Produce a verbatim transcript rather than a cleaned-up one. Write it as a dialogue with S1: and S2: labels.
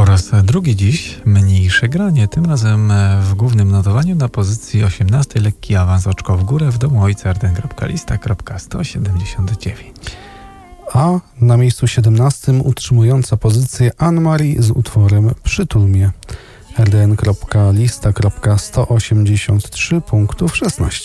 S1: raz drugi dziś, mniejsze granie, tym razem w głównym notowaniu na pozycji osiemnastej, lekki awans oczko w górę w domu ojca r d n kropka lista kropka sto siedemdziesiąt dziewięć.
S2: A na miejscu siedemnastym utrzymująca pozycję Anne-Marie z utworem Przytul mnie. r d n kropka lista kropka sto osiemdziesiąt trzy punktów szesnaście.